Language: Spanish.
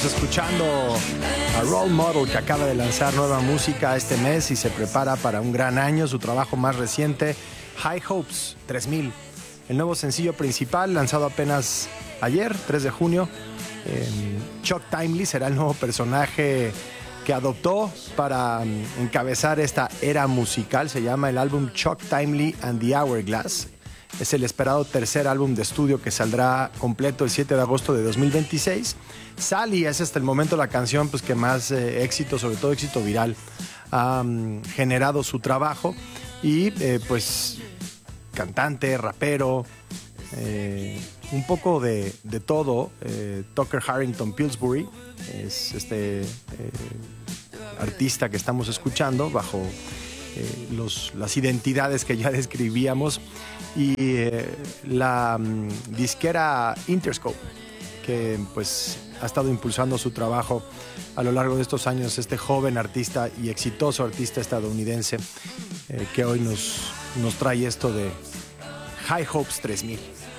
escuchando a Role Model, que acaba de lanzar nueva música este mes y se prepara para un gran año. Su trabajo más reciente, High Hopes 3000, el nuevo sencillo principal lanzado apenas ayer, 3 de junio. Chuck Timely será el nuevo personaje que adoptó para encabezar esta era musical. Se llama el álbum Chuck Timely and the Hourglass. Es el esperado tercer álbum de estudio que saldrá completo el 7 de agosto de 2026. Sally es hasta el momento la canción pues, que más éxito, sobre todo éxito viral, ha generado su trabajo. Y pues cantante, rapero, un poco de todo. Tucker Harrington Pillsbury es este artista que estamos escuchando bajo las identidades que ya describíamos, y la disquera Interscope, que pues ha estado impulsando su trabajo a lo largo de estos años, este joven artista y exitoso artista estadounidense que hoy nos trae esto de High Hopes 3000.